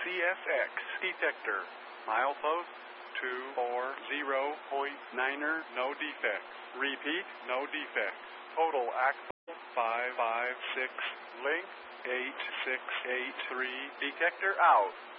CSX detector. Milepost 240.9er, no defects. Repeat, no defects. Total axle 556, length 8683, detector out.